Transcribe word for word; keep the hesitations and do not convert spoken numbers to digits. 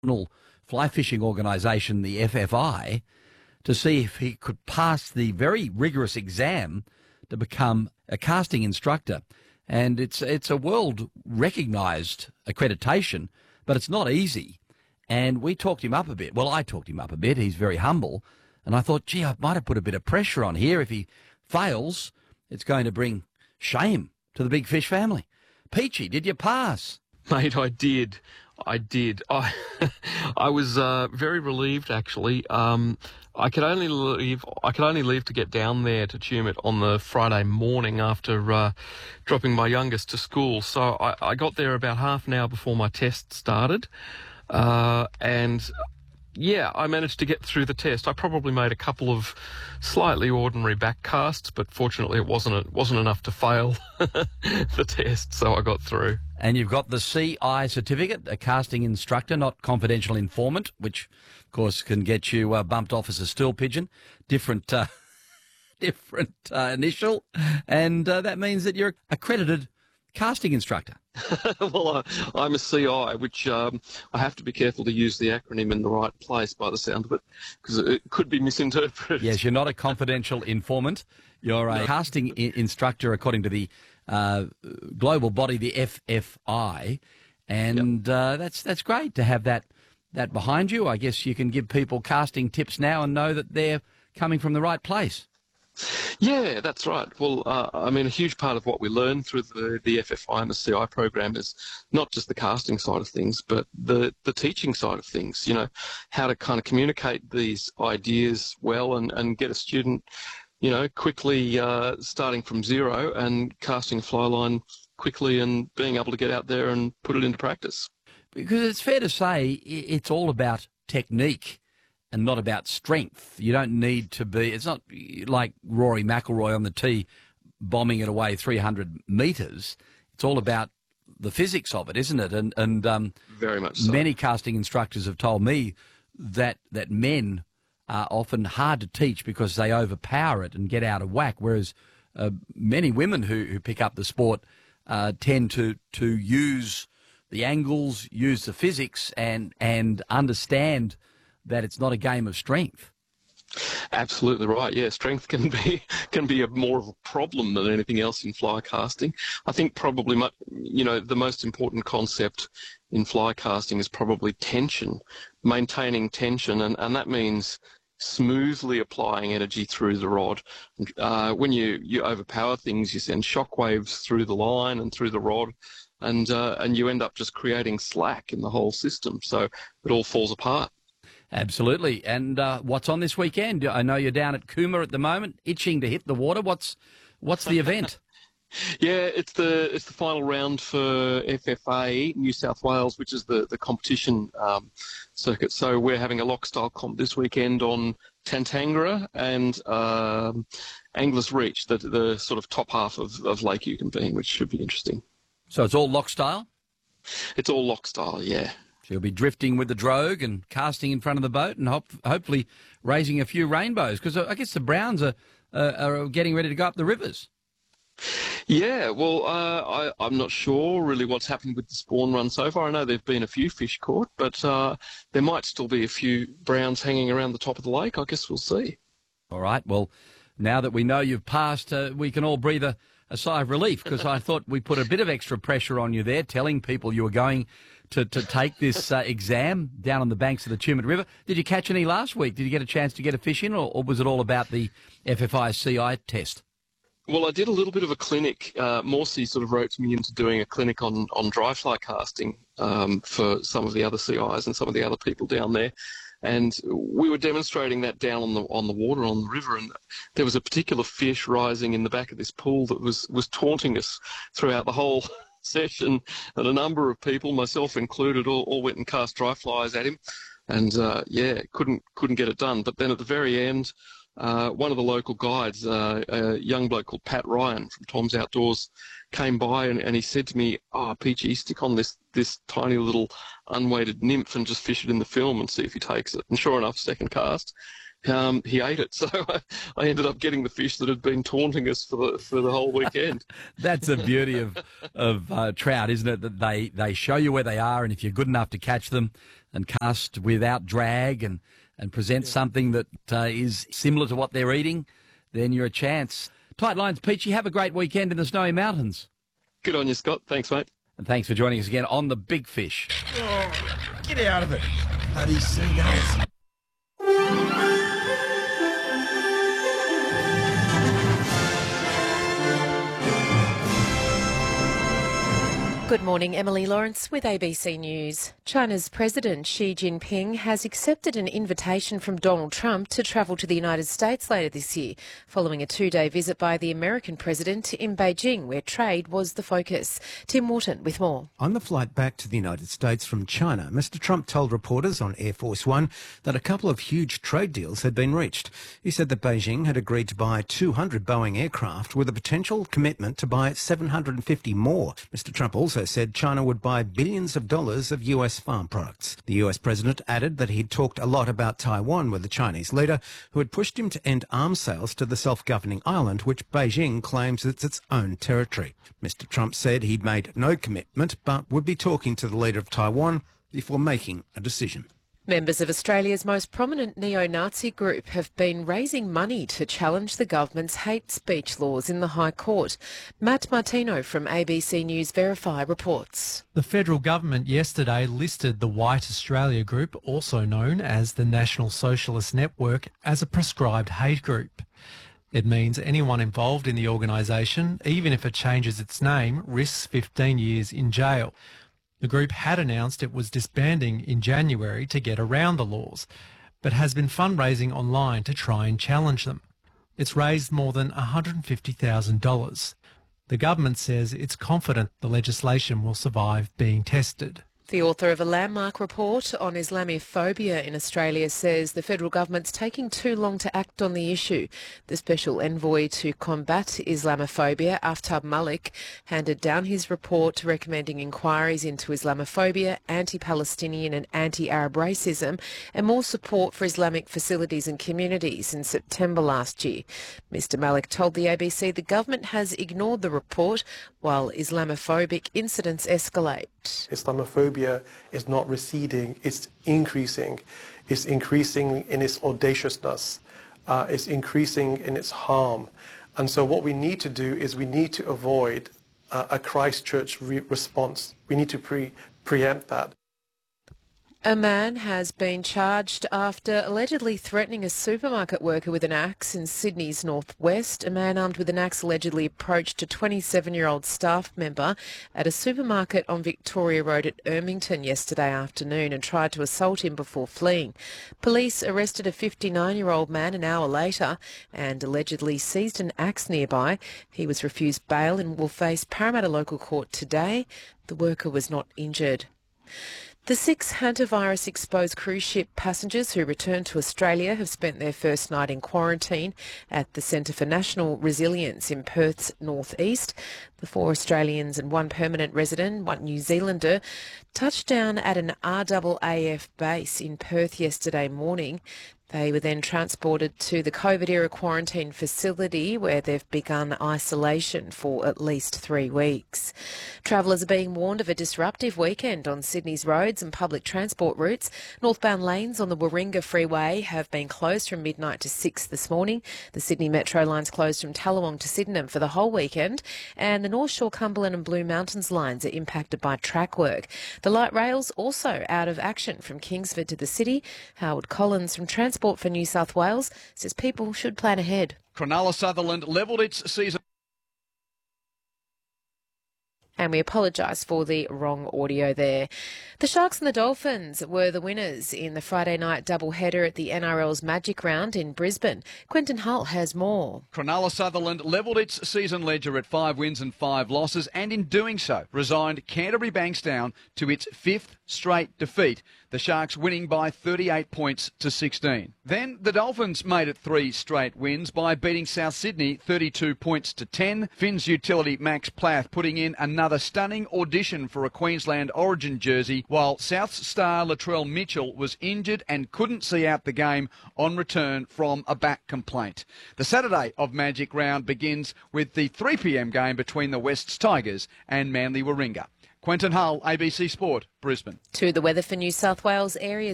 fly fishing organisation, the F F I, to see if he could pass the very rigorous exam to become a casting instructor. And it's it's a world recognised accreditation, but it's not easy. And we talked him up a bit. Well, I talked him up a bit. He's very humble. And I thought, gee, I might have put a bit of pressure on here. If he fails, it's going to bring shame to the Big Fish family. Peachy, did you pass? Mate, I did. I did. I I was uh, very relieved, actually. Um, I could only leave. I could only leave to get down there to Tumut on the Friday morning after uh, dropping my youngest to school. So I, I got there about half an hour before my test started, uh, and yeah, I managed to get through the test. I probably made a couple of slightly ordinary back casts, but fortunately it wasn't it wasn't enough to fail the test, so I got through. And you've got the C I certificate, a casting instructor, not confidential informant, which, of course, can get you uh, bumped off as a stool pigeon. Different, uh, different uh, initial, and uh, that means that you're accredited casting instructor. Well, uh, I'm a C I, which um, I have to be careful to use the acronym in the right place by the sound of it, because it could be misinterpreted. Yes, you're not a confidential informant. You're a no. casting I- instructor according to the uh, global body, the F F I, and yep. uh, that's that's great to have that that behind you. I guess you can give people casting tips now and know that they're coming from the right place. Yeah, that's right. Well, uh, I mean, a huge part of what we learn through the, the F F I and the C I program is not just the casting side of things, but the, the teaching side of things, you know, how to kind of communicate these ideas well and, and get a student, you know, quickly uh, starting from zero and casting a fly line quickly and being able to get out there and put it into practice. Because it's fair to say it's all about technique and not about strength. You don't need to be, it's not like Rory McIlroy on the tee bombing it away three hundred metres. It's all about the physics of it, isn't it? And and um, very much so. Many casting instructors have told me that that men are often hard to teach because they overpower it and get out of whack, whereas uh, many women who, who pick up the sport uh, tend to, to use the angles, use the physics, and and understand that it's not a game of strength. Absolutely right. Yeah, strength can be can be a more of a problem than anything else in fly casting. I think probably, much, you know, the most important concept in fly casting is probably tension, maintaining tension, and, and that means smoothly applying energy through the rod. Uh, when you, you overpower things, you send shock waves through the line and through the rod, and uh, and you end up just creating slack in the whole system. So it all falls apart. Absolutely. And uh, what's on this weekend? I know you're down at Cooma at the moment, itching to hit the water. What's what's the event? Yeah, it's the it's the final round for F F A New South Wales, which is the the competition um, circuit. So we're having a lock style comp this weekend on Tantangara and um, Anglers Reach, the the sort of top half of, of Lake Eucumbene, which should be interesting. So it's all lock style? It's all lock style, yeah. So you'll be drifting with the drogue and casting in front of the boat and hope, hopefully raising a few rainbows, because I guess the Browns are uh, are getting ready to go up the rivers. Yeah, well, uh, I, I'm not sure really what's happened with the spawn run so far. I know there have been a few fish caught, but uh, there might still be a few browns hanging around the top of the lake. I guess we'll see. All right, well, now that we know you've passed, uh, we can all breathe a, a sigh of relief, because I thought we put a bit of extra pressure on you there, telling people you were going to, to take this uh, exam down on the banks of the Tumut River. Did you catch any last week? Did you get a chance to get a fish in, or, or was it all about the F F I C I test? Well, I did a little bit of a clinic. Uh, Morsi sort of roped me into doing a clinic on, on dry fly casting um, for some of the other C Is and some of the other people down there. And we were demonstrating that down on the on the water, on the river, and there was a particular fish rising in the back of this pool that was, was taunting us throughout the whole session, and a number of people, myself included, all, all went and cast dry flies at him, and uh, yeah, couldn't couldn't get it done. But then at the very end, uh, one of the local guides, uh, a young bloke called Pat Ryan from Tom's Outdoors, came by and, and he said to me, "Oh, Peachy, stick on this this tiny little unweighted nymph and just fish it in the film and see if he takes it." And sure enough, second cast, Um, he ate it, so I, I ended up getting the fish that had been taunting us for the for the whole weekend. That's the beauty of of uh, trout, isn't it? That they, they show you where they are, and if you're good enough to catch them and cast without drag and, and present yeah. something that uh, is similar to what they're eating, then you're a chance. Tight lines, Peachy. Have a great weekend in the Snowy Mountains. Good on you, Scott. Thanks, mate. And thanks for joining us again on The Big Fish. Oh, get out of it, bloody seagulls. Good morning, Emily Lawrence with A B C News. China's President Xi Jinping has accepted an invitation from Donald Trump to travel to the United States later this year, following a two-day visit by the American president in Beijing, where trade was the focus. Tim Morton with more. On the flight back to the United States from China, Mister Trump told reporters on Air Force One that a couple of huge trade deals had been reached. He said that Beijing had agreed to buy two hundred Boeing aircraft with a potential commitment to buy seven hundred fifty more. Mister Trump also said China would buy billions of dollars of U S farm products. The U S president added that he'd talked a lot about Taiwan with the Chinese leader, who had pushed him to end arms sales to the self-governing island, which Beijing claims is its own territory. Mister Trump said he'd made no commitment, but would be talking to the leader of Taiwan before making a decision. Members of Australia's most prominent neo-Nazi group have been raising money to challenge the government's hate speech laws in the High Court. Matt Martino from A B C News Verify reports. The federal government yesterday listed the White Australia Group, also known as the National Socialist Network, as a prescribed hate group. It means anyone involved in the organisation, even if it changes its name, risks fifteen years in jail. The group had announced it was disbanding in January to get around the laws, but has been fundraising online to try and challenge them. It's raised more than one hundred fifty thousand dollars. The government says it's confident the legislation will survive being tested. The author of a landmark report on Islamophobia in Australia says the federal government's taking too long to act on the issue. The Special Envoy to Combat Islamophobia, Aftab Malik, handed down his report recommending inquiries into Islamophobia, anti-Palestinian and anti-Arab racism, and more support for Islamic facilities and communities in September last year. Mister Malik told the A B C the government has ignored the report while Islamophobic incidents escalate. Islamophobia is not receding, it's increasing. It's increasing in its audaciousness. Uh, it's increasing in its harm. And so what we need to do is we need to avoid uh, a Christchurch re- response. We need to pre- preempt that. A man has been charged after allegedly threatening a supermarket worker with an axe in Sydney's northwest. A man armed with an axe allegedly approached a twenty-seven-year-old staff member at a supermarket on Victoria Road at Ermington yesterday afternoon and tried to assault him before fleeing. Police arrested a fifty-nine-year-old man an hour later and allegedly seized an axe nearby. He was refused bail and will face Parramatta Local Court today. The worker was not injured. The six hantavirus-exposed cruise ship passengers who returned to Australia have spent their first night in quarantine at the Centre for National Resilience in Perth's northeast. The four Australians and one permanent resident, one New Zealander, touched down at an R A A F base in Perth yesterday morning. They were then transported to the COVID-era quarantine facility where they've begun isolation for at least three weeks. Travellers are being warned of a disruptive weekend on Sydney's roads and public transport routes. Northbound lanes on the Warringah Freeway have been closed from midnight to six this morning. The Sydney Metro line's closed from Tallawong to Sydenham for the whole weekend, and the North Shore Cumberland and Blue Mountains lines are impacted by track work. The light rail's also out of action from Kingsford to the city. Howard Collins from Transport for New South Wales says people should plan ahead. Cronulla Sutherland levelled its season. And we apologise for the wrong audio there. The Sharks and the Dolphins were the winners in the Friday night doubleheader at the N R L's Magic Round in Brisbane. Quentin Hull has more. Cronulla Sutherland levelled its season ledger at five wins and five losses, and in doing so resigned Canterbury Bankstown to its fifth straight defeat, the Sharks winning by thirty-eight points to sixteen. Then the Dolphins made it three straight wins by beating South Sydney thirty-two points to ten. Finn's utility Max Plath putting in another another stunning audition for a Queensland Origin jersey, while South's star Latrell Mitchell was injured and couldn't see out the game on return from a back complaint. The Saturday of Magic Round begins with the three p m game between the West's Tigers and Manly Warringah. Quentin Hull, A B C Sport, Brisbane. To the weather for New South Wales areas.